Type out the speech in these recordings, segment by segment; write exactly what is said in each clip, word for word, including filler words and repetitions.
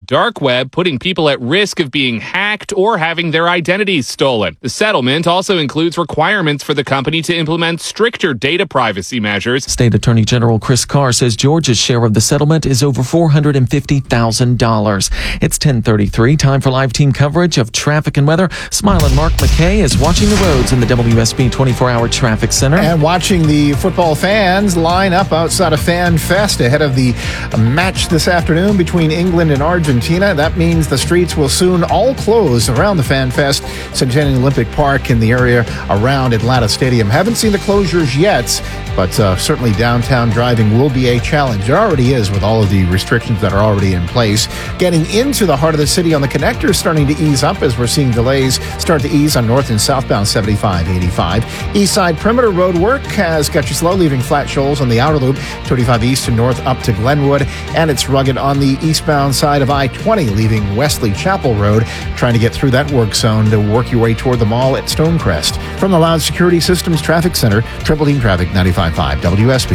dark web, putting people at risk of being hacked or having their identities stolen. The settlement also includes requirements for the company to implement stricter data privacy measures. State Attorney General Chris Carr says Georgia's share of the settlement is over four hundred fifty thousand dollars. It's ten thirty-three, time for live team coverage of traffic and weather. Smiling Mark McKay is watching the roads in the W S B twenty-four hour Traffic Center. And watching the football fans line up outside of Fan Fest ahead of the match this afternoon between England and Argentina. That means the streets will soon all close around the Fan Fest, Centennial Olympic Park in the area around Atlanta Stadium. Haven't seen the closures yet, but uh, certainly downtown driving will be a challenge. It already is with all of the restrictions that are already in place. Getting into the heart of the city on the connector is starting to ease up as we're seeing delays start to ease on north and southbound seventy-five eighty-five. East Side Perimeter Road work has got you slow, leaving flat shoals on the outer loop, twenty-five east and north up to Glenwood, and it's rugged on the eastbound side of I twenty, leaving Wesley Chapel Road, trying to get through that work zone to work your way toward the mall at Stonecrest. From the Loud Security Systems Traffic Center, Triple Team Traffic ninety-five point five W S B.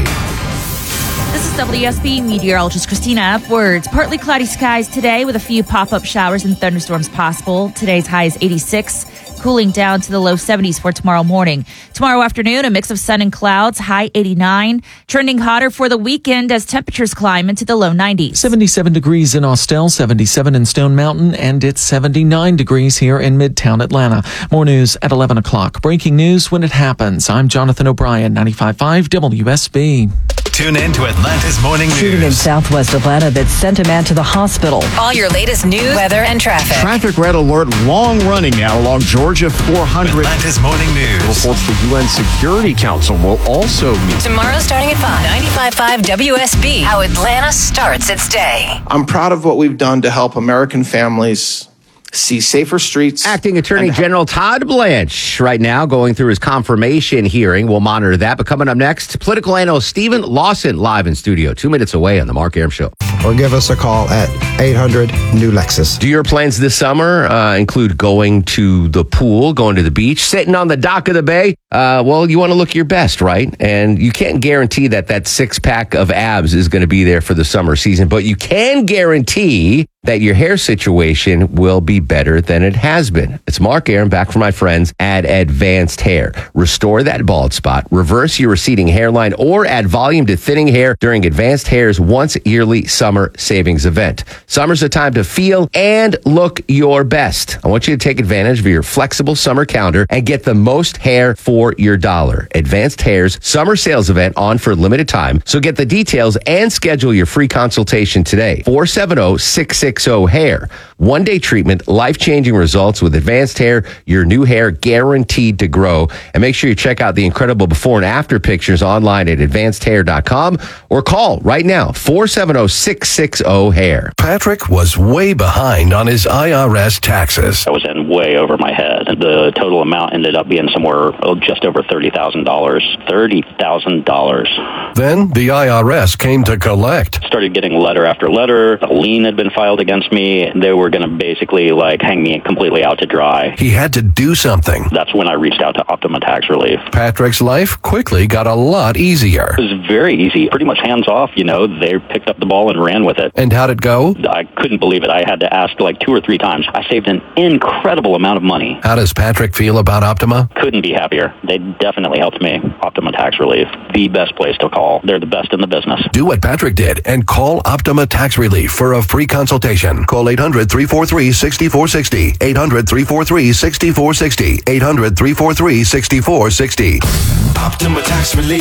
This is W S B meteorologist Christina Upwards. Partly cloudy skies today with a few pop-up showers and thunderstorms possible. Today's high is eighty-six, cooling down to the low seventies for tomorrow morning. Tomorrow afternoon, a mix of sun and clouds, high eighty-nine. Trending hotter for the weekend as temperatures climb into the low nineties. seventy-seven degrees in Austell, seventy-seven in Stone Mountain, and it's seventy-nine degrees here in Midtown Atlanta. More news at eleven o'clock. Breaking news when it happens. I'm Jonathan O'Brien, ninety-five point five W S B. Tune in to Atlanta's Morning News. Shooting in southwest Atlanta that sent a man to the hospital. All your latest news, weather, and traffic. Traffic red alert, long running now along Georgia four hundred. Atlanta's Morning News. Reports the U N Security Council will also meet. Tomorrow starting at five. ninety-five point five W S B. How Atlanta starts its day. I'm proud of what we've done to help American families see safer streets. Acting Attorney General Todd Blanche right now going through his confirmation hearing. We'll monitor that. But coming up next, political analyst Stephen Lawson live in studio, two minutes away on the Mark Arum Show. Or give us a call at eight hundred new Lexus. Do your plans this summer uh, include going to the pool, going to the beach, sitting on the dock of the bay? Uh, well, you want to look your best, right? And you can't guarantee that that six-pack of abs is going to be there for the summer season, but you can guarantee that your hair situation will be better than it has been. It's Mark Arum back from my friends at Advanced Hair. Restore that bald spot, reverse your receding hairline, or add volume to thinning hair during Advanced Hair's once yearly summer savings event. Summer's a time to feel and look your best. I want you to take advantage of your flexible summer calendar and get the most hair for your dollar. Advanced Hair's summer sales event on for a limited time. So get the details and schedule your free consultation today. four seven zero, six six zero, hair. One day treatment, life-changing results with Advanced Hair, your new hair guaranteed to grow. And make sure you check out the incredible before and after pictures online at advanced hair dot com or call right now, four seven zero, six six zero, hair. Patrick was way behind on his I R S taxes. I was in way over my head. The total amount ended up being somewhere oh, just over thirty thousand dollars. thirty thousand dollars. Then the I R S came to collect. Started getting letter after letter. A lien had been filed against me. They were going to basically like hang me completely out to dry. He had to do something. That's when I reached out to Optima Tax Relief. Patrick's life quickly got a lot easier. It was very easy. Pretty much hands off, you know. They picked up the ball and ran with it. And how'd it go? I couldn't believe it. I had to ask like two or three times. I saved an incredible amount of money. How does Patrick feel about Optima? Couldn't be happier. They definitely helped me. Optima Tax Relief, the best place to call. They're the best in the business. Do what Patrick did and call Optima Tax Relief for a free consultation. Call eight hundred, three four three, six four six zero. eight hundred, three four three, six four six zero. eight hundred, three four three, six four six zero. Optima Tax Relief.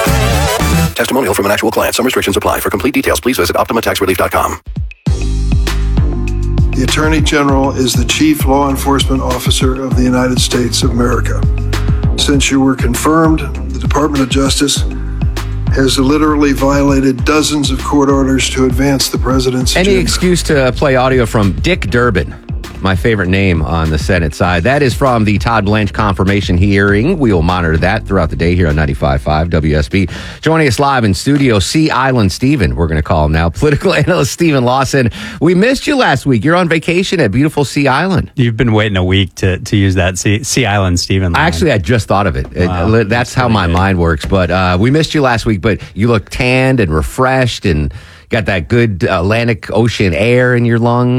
Testimonial from an actual client. Some restrictions apply. For complete details, please visit optima tax relief dot com. The Attorney General is the chief law enforcement officer of the United States of America. Since you were confirmed, the Department of Justice has literally violated dozens of court orders to advance the president's Any agenda. excuse to play audio from Dick Durbin, my favorite name on the Senate side. That is from the Todd Blanche confirmation hearing. We will monitor that throughout the day here on ninety-five point five W S B. Joining us live in studio, Sea Island Stephen, we're going to call him now, political analyst Stephen Lawson. We missed you last week. You're on vacation at beautiful Sea Island. You've been waiting a week to, to use that Sea, Sea Island Stephen line. Actually, I just thought of it. Wow. it that's, that's how my good. mind works. But uh, we missed you last week, but you look tanned and refreshed and got that good Atlantic Ocean air in your lungs.